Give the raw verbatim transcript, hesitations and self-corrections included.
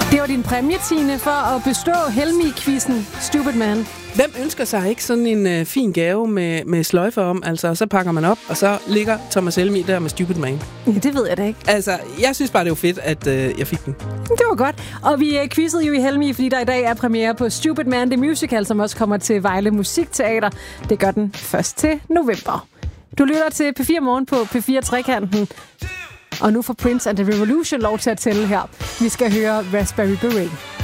Det var din præmie, Tine, for at bestå Helmi-quizzen Stupid Man. Hvem ønsker sig ikke sådan en øh, fin gave med, med sløjfer om? Altså, så pakker man op, og så ligger Thomas Helmig der med Stupid Man. Ja, det ved jeg da ikke. Altså, jeg synes bare, det var fedt, at øh, jeg fik den. Det var godt. Og vi øh, quizzede jo i Helmi, fordi der i dag er premiere på Stupid Man, the musical, som også kommer til Vejle Musikteater. Det gør den først til november. Du lytter til P fire Morgen på P fire Trekanten. Og nu får Prince and the Revolution lov til at tælle her. Vi skal høre Raspberry Beret.